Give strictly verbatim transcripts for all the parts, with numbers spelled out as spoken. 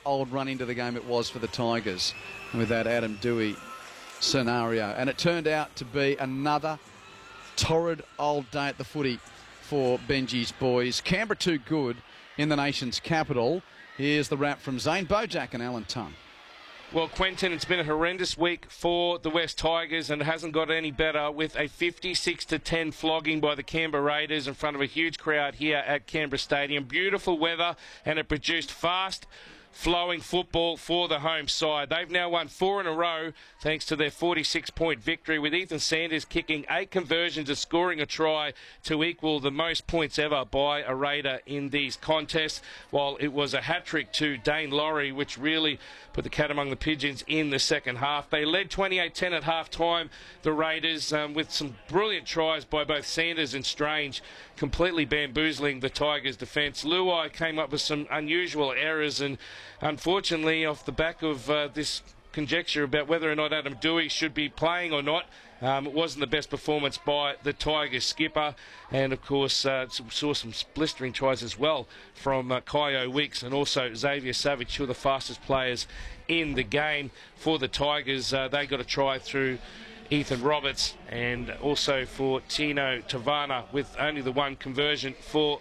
old run into the game it was for the Tigers with that Adam Doueihi scenario. And it turned out to be another torrid old day at the footy for Benji's boys. Canberra too good in the nation's capital. Here's the wrap from Zane Bojack and Alan Tongue. Well, Quentin, it's been a horrendous week for the West Tigers, and it hasn't got any better with a fifty-six to ten flogging by the Canberra Raiders in front of a huge crowd here at Canberra Stadium. Beautiful weather, and it produced fast flowing football for the home side. They've now won four in a row thanks to their forty-six point victory, with Ethan Sanders kicking eight conversions and scoring a try to equal the most points ever by a Raider in these contests, while it was a hat-trick to Dane Laurie, which really put the cat among the pigeons in the second half. They led twenty-eight ten at half-time, the Raiders, um, with some brilliant tries by both Sanders and Strange, completely bamboozling the Tigers' defence. Luai came up with some unusual errors, and unfortunately, off the back of uh, this conjecture about whether or not Adam Doueihi should be playing or not, Um, it wasn't the best performance by the Tigers skipper, and of course uh, saw some blistering tries as well from uh, Kyo Wicks and also Xavier Savage, two of the fastest players in the game for the Tigers. Uh, they got a try through Ethan Roberts, and also for Tino Tavana with only the one conversion for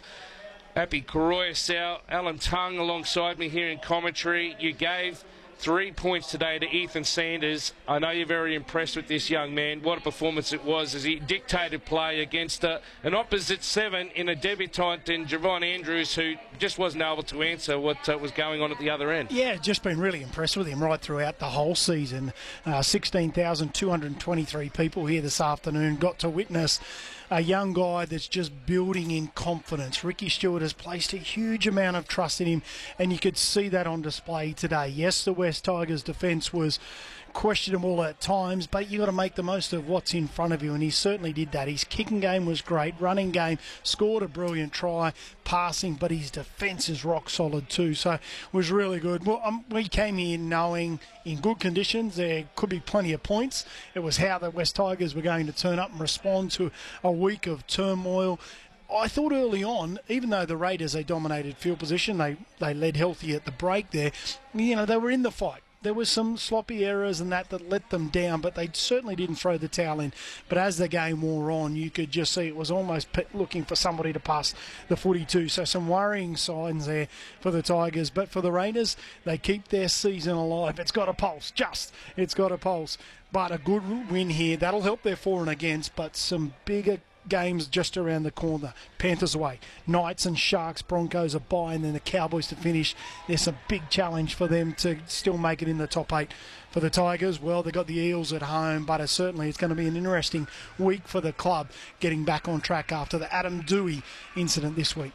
Api Koroyasau. Alan Tongue alongside me here in commentary. You gave three points today to Ethan Sanders. I know you're very impressed with this young man. What a performance it was as he dictated play against uh, an opposite seven in a debutant in Javon Andrews, who just wasn't able to answer what uh, was going on at the other end. Yeah, just been really impressed with him right throughout the whole season. Uh, sixteen thousand two hundred twenty-three people here this afternoon got to witness a young guy that's just building in confidence. Ricky Stewart has placed a huge amount of trust in him, and you could see that on display today. Yes, the West Tigers defence was questionable at times, but you got to make the most of what's in front of you, and he certainly did that. His kicking game was great, running game, scored a brilliant try, passing, but his defence is rock solid too, so it was really good. Well, um, we came here knowing in good conditions there could be plenty of points. It was how the West Tigers were going to turn up and respond to a week of turmoil. I thought early on, even though the Raiders, they dominated field position, they, they led healthy at the break there, you know, they were in the fight. There was some sloppy errors and that that let them down, but they certainly didn't throw the towel in. But as the game wore on, you could just see it was almost looking for somebody to pass the footy to. So some worrying signs there for the Tigers. But for the Raiders, they keep their season alive. It's got a pulse, just. It's got a pulse. But a good win here. That'll help their for and against, but some bigger games just around the corner. Panthers away, Knights and Sharks, Broncos a bye, and then the Cowboys to finish. There's a big challenge for them to still make it in the top eight. For the Tigers, well, they've got the Eels at home, but it's certainly it's going to be an interesting week for the club getting back on track after the Adam Doueihi incident this week.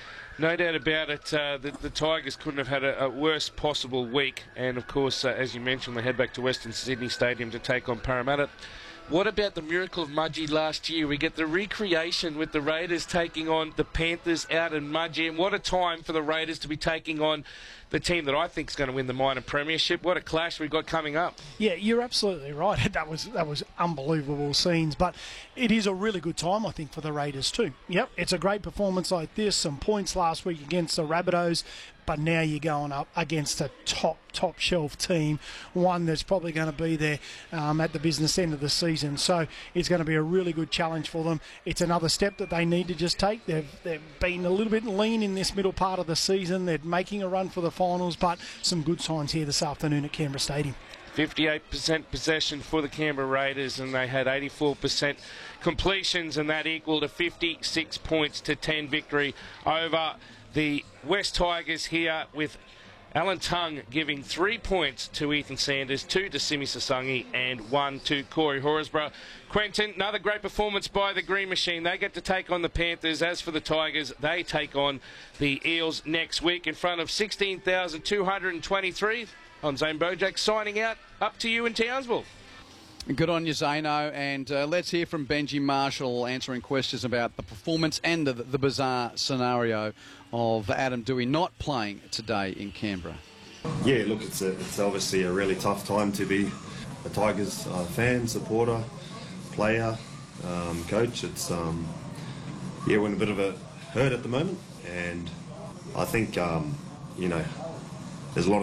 No doubt about it. Uh, the, the Tigers couldn't have had a, a worse possible week, and of course, uh, as you mentioned, they head back to Western Sydney Stadium to take on Parramatta. What about the miracle of Mudgee last year? We get the recreation with the Raiders taking on the Panthers out in Mudgee, and what a time for the Raiders to be taking on the team that I think is going to win the minor premiership. What a clash we've got coming up. Yeah, you're absolutely right. That was that was unbelievable scenes, but it is a really good time, I think, for the Raiders too. Yep, it's a great performance like this. Some points last week against the Rabbitohs, but now you're going up against a top, top shelf team, one that's probably going to be there um, at the business end of the season. So it's going to be a really good challenge for them. It's another step that they need to just take. They've, they've been a little bit lean in this middle part of the season. They're making a run for the finals, but some good signs here this afternoon at Canberra Stadium. fifty-eight percent possession for the Canberra Raiders, and they had eighty-four percent completions, and that equaled a fifty-six points to ten victory over the West Tigers here, with Alan Tongue giving three points to Ethan Sanders, two to Simi Sasangi, and one to Corey Horsburgh. Quentin, another great performance by the Green Machine. They get to take on the Panthers. As for the Tigers, they take on the Eels next week in front of sixteen thousand two hundred twenty-three. On Zane Bojack signing out. Up to you in Townsville. Good on you, Zano, and uh, let's hear from Benji Marshall answering questions about the performance and the, the bizarre scenario of Adam Doueihi not playing today in Canberra. Yeah, look, it's a, it's obviously a really tough time to be a Tigers uh, fan, supporter, player, um, coach. It's um, yeah, we're in a bit of a hurt at the moment, and I think um, you know there's a lot of